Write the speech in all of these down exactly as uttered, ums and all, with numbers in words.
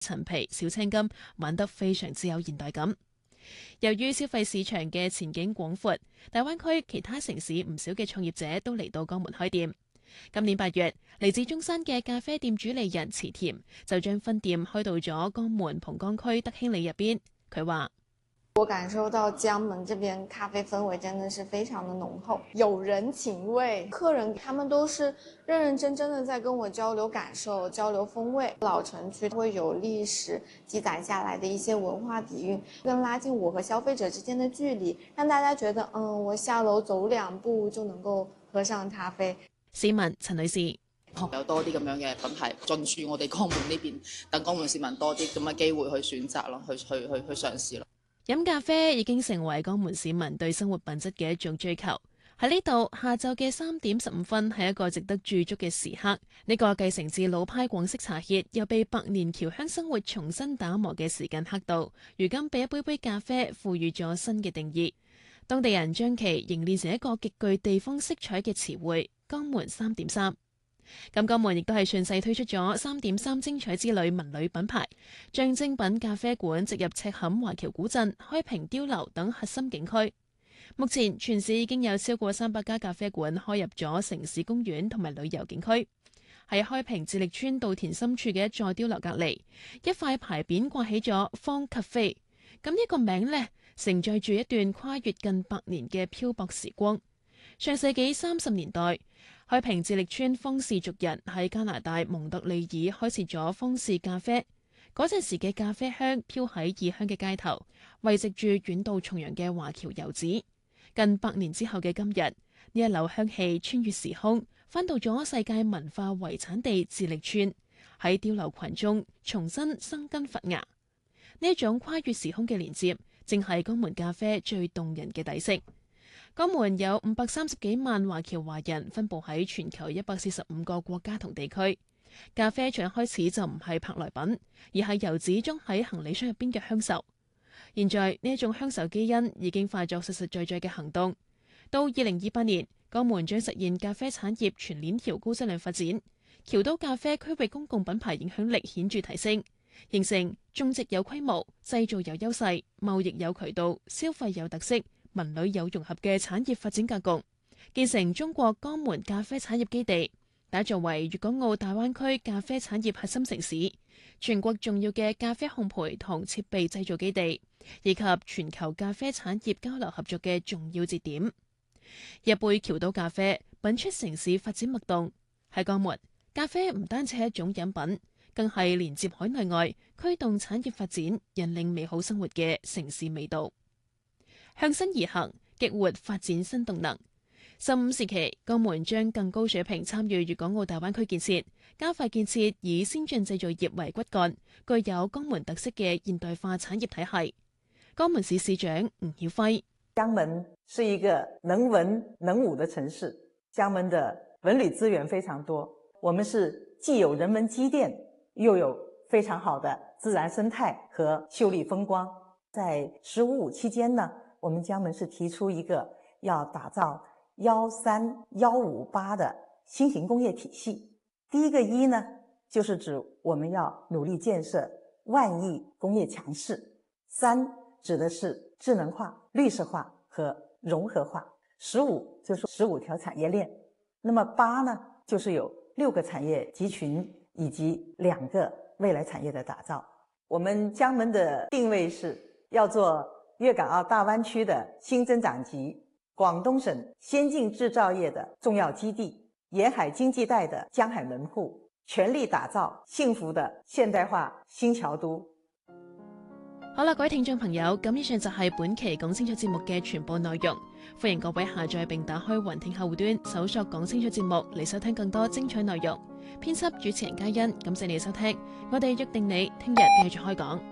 陳皮、小青柑玩得非常之有現代感。由於消費市場嘅前景廣闊，大灣區其他城市唔少嘅創業者都嚟到江門開店。今年八月，嚟自中山嘅咖啡店主理人池甜就將分店開到咗江門蒲崗區德興里入邊。佢話： 我感受到江門這邊咖啡氛圍真的是非常的濃厚，有人情味，客人他們都是認認真真的在跟我交流感受、交流風味。老城區會有歷史積攢下來的一些文化底蘊，更拉近我和消費者之間的距離，讓大家覺得，嗯，我下樓走兩步就能夠喝上咖啡。 市民陳女士： 有多啲咁樣嘅品牌進駐我哋江門呢邊，等江門市民多啲咁嘅機會去選擇咯，去去去去嘗試咯。 飲咖啡已經成為江門市民對生活品質嘅一種追求。喺呢度，下晝嘅三點十五分係一個值得駐足嘅時刻。呢個繼承自老派廣式茶歇，又被百年僑鄉生活重新打磨嘅時間刻度，如今被一杯杯咖啡賦予咗新嘅定義。當地人將其凝練成一個極具地方色彩嘅詞彙——江門三點三。咁江門亦都係順勢推出咗三點三精彩之旅文旅品牌，將精品咖啡館植入赤坎華僑古鎮、開平碉樓等核心景區。目前全市已經有超過三百家咖啡館開入咗城市公園同埋旅遊景區。喺開平智力村稻田深處嘅一座碉樓隔離，一塊牌匾掛起咗方咖啡。咁呢個名呢，承載住一段跨越近百年嘅漂泊時光。上世紀三十年代，開平智力村方氏族人喺加拿大蒙特利爾開設咗方氏咖啡。嗰陣時嘅咖啡香飄喺異鄉嘅街頭，慰藉住遠道重洋嘅華僑遊子。近百年之後嘅今日，呢一縷香氣穿越時空，返到咗世界文化遺產地智力村，喺碉樓群中重新生根發芽。呢一種跨越時空嘅連接，正係江門咖啡最動人嘅底色。江門有五百三十幾萬華僑華人分佈喺全球一百四十五個國家同地區。咖啡從一開始就唔係舶來品，而係遊子裝喺行李箱入邊嘅鄉愁。現在呢一種鄉愁基因已經化作實實在在嘅行動。到二零二八年，江門將實現咖啡產業全鏈條高質量發展，僑都咖啡區域公共品牌影響力顯著提升，形成種植有規模、製造有優勢、貿易有渠道、消費有特色、文旅有融合嘅產業發展格局，建成中國江門咖啡產業基地，打造為粵港澳大灣區咖啡產業核心城市、全國重要嘅咖啡烘焙同設備製造基地，以及全球咖啡產業交流合作嘅重要節點。一杯僑都咖啡品出城市發展脈動。喺江門，咖啡唔單止係一種飲品，更係連接海內外、驅動產業發展、引領美好生活嘅城市味道。向新而行，激活發展新動能。十五時期，江門將更高水平參與粵港澳大灣區建設，加快建設以先進製造業為骨幹、具有江門特色嘅現代化產業體系。江門市市長吳曉輝： 江門是一個能文能武的城市，江門的文旅資源非常多，我們是既有人文積澱，又有非常好的自然生態和秀麗風光。在十五五期間呢，我們江門是提出一個要打造幺三幺五八的新型工業體系。第一個一呢，就是指我們要努力建設萬億工業強市。三指的是智能化、綠色化和融合化。十五就是十五條產業鏈。那麼八呢，就是有六個產業集群以及兩個未來產業的打造。我們江門的定位是要做粵港澳大灣區的新增長極，廣東省先進製造業的重要基地，沿海經濟帶的江海門戶，全力打造幸福的現代化新僑都。 好啦，各位聽眾朋友，咁以上就係本期講清楚節目嘅全部內容。歡迎各位下載並打開雲聽客戶端，搜索講清楚節目嚟收聽更多精彩內容。編輯主持人嘉欣，感謝你嘅收聽，我哋約定你聽日繼續開講。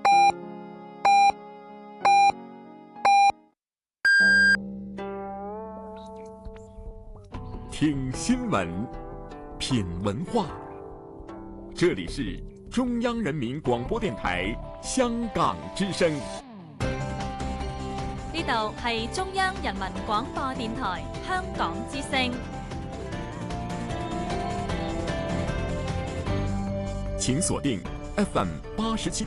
聽新聞，品文化，這裏是中央人民廣播電台香港之聲。 呢度係中央人民廣播電台香港之聲。 請鎖定 F M 八十七。